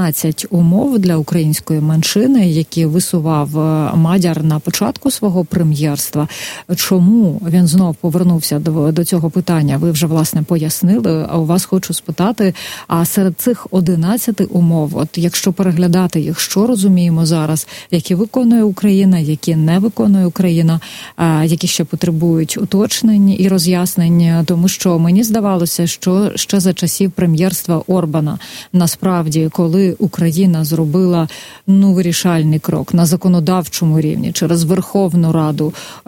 11 умов для української меншини, які висував Мадяр на початку свого прем'єрства. Чому він знов повернувся до цього питання? Ви вже, власне, пояснили, а у вас хочу спитати, а серед цих 11 умов, от якщо переглядати їх, що розуміємо зараз, які виконує Україна, які не виконує Україна, які ще потребують уточнень і роз'яснень, тому що мені здавалося, що ще за часів прем'єрства Орбана, насправді, коли Україна зробила вирішальний крок на законодавчому рівні, через Верховну Раду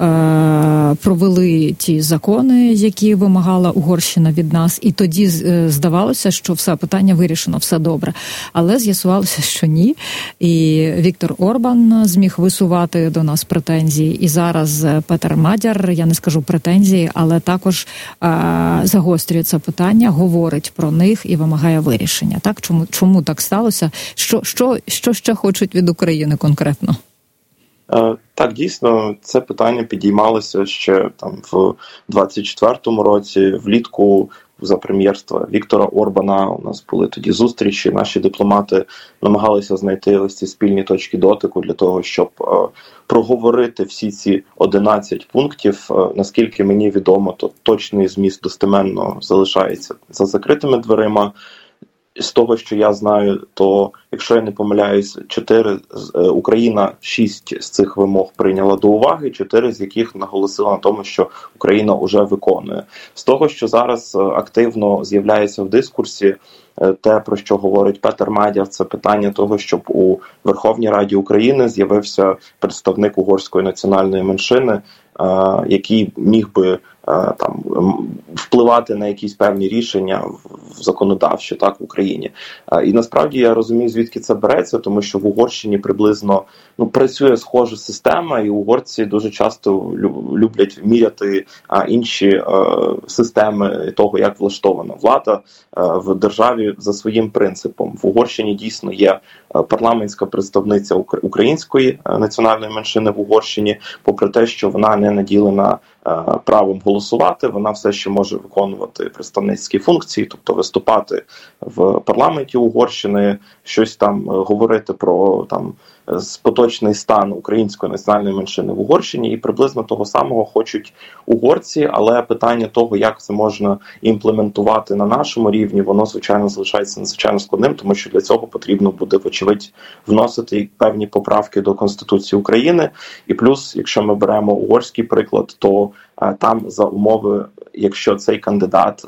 провели ті закони, які вимагала Угорщина від нас, і тоді здавалося, що все питання вирішено, все добре. Але з'ясувалося, що ні. І Віктор Орбан зміг висувати до нас претензії. І зараз Петер Мадяр, я не скажу претензії, але також загострює це питання, говорить про них і вимагає вирішення. Так? Чому так сталося? Що ще хочуть від України конкретно? Так, дійсно, це питання підіймалося ще в 24-му році, влітку, за прем'єрства Віктора Орбана. У нас були тоді зустрічі, наші дипломати намагалися знайти ось ці спільні точки дотику для того, щоб проговорити всі ці 11 пунктів. Наскільки мені відомо, то точний зміст достеменно залишається за закритими дверима. З того, що я знаю, то, якщо я не помиляюсь, Україна 6 з цих вимог прийняла до уваги, 4 з яких наголосила на тому, що Україна вже виконує. З того, що зараз активно з'являється в дискурсі, те, про що говорить Петер Мадяр, це питання того, щоб у Верховній Раді України з'явився представник угорської національної меншини, який міг би впливати на якісь певні рішення в законодавчі, так, в Україні. І насправді я розумію, звідки це береться, тому що в Угорщині приблизно працює схожа система, і угорці дуже часто люблять міряти інші системи того, як влаштована влада в державі за своїм принципом. В Угорщині дійсно є парламентська представниця української національної меншини в Угорщині, попри те, що вона не наділена правом голосувати, вона все ще може виконувати представницькі функції, тобто виступати в парламенті Угорщини, щось там говорити про поточний стан української національної меншини в Угорщині, і приблизно того самого хочуть угорці, але питання того, як це можна імплементувати на нашому рівні, воно, звичайно, залишається надзвичайно складним, тому що для цього потрібно буде, вочевидь, вносити певні поправки до Конституції України. І плюс, якщо ми беремо угорський приклад, то там за умови, якщо цей кандидат,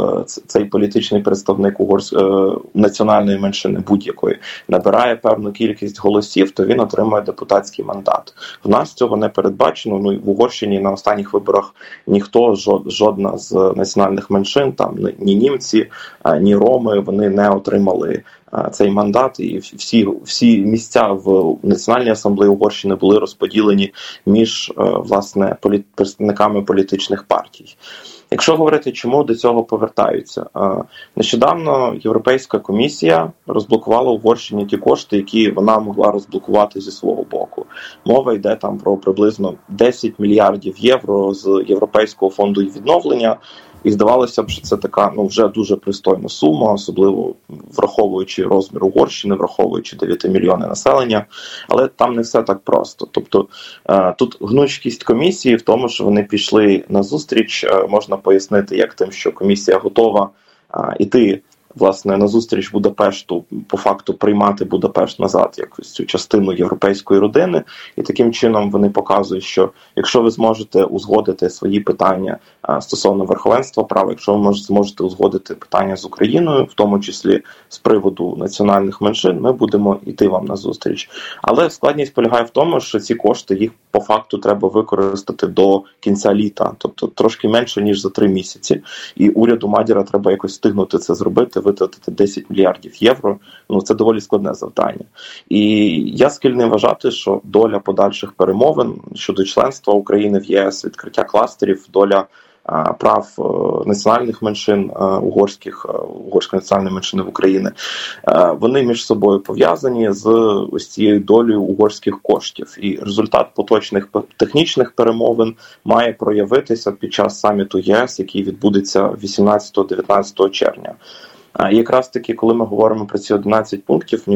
цей політичний представник національної меншини будь-якої набирає певну кількість голосів, то він отримує депутатський мандат. В нас цього не передбачено. В Угорщині на останніх виборах ніхто, жодна з національних меншин, ні німці, ні роми, вони не отримали цей мандат, і всі місця в Національній асамблеї Угорщини були розподілені між, власне, представниками політичних партій. Якщо говорити, чому до цього повертаються, нещодавно Європейська комісія розблокувала Угорщині ті кошти, які вона могла розблокувати зі свого боку. Мова йде про приблизно 10 мільярдів євро з Європейського фонду відновлення. І здавалося б, що це така вже дуже пристойна сума, особливо враховуючи розмір Угорщини, враховуючи 9 мільйони населення. Але там не все так просто. Тобто тут гнучкість комісії в тому, що вони пішли на зустріч, можна пояснити як тим, що комісія готова іти, власне, на зустріч Будапешту, по факту приймати Будапешт назад, якось цю частину європейської родини, і таким чином вони показують, що якщо ви зможете узгодити свої питання стосовно верховенства права, якщо ви зможете узгодити питання з Україною, в тому числі з приводу національних меншин, ми будемо йти вам на зустріч. Але складність полягає в тому, що ці кошти, їх по факту треба використати до кінця літа, тобто трошки менше, ніж за 3 місяці. І уряду Мадяра треба якось встигнути це зробити, витратити 10 мільярдів євро. Це доволі складне завдання. І я схильний вважати, що доля подальших перемовин щодо членства України в ЄС, відкриття кластерів, доля прав національних меншин угорської національної меншини в Україні, вони між собою пов'язані з ось цією долею угорських коштів. І результат поточних технічних перемовин має проявитися під час саміту ЄС, який відбудеться 18-19 червня. І якраз таки, коли ми говоримо про ці 11 пунктів,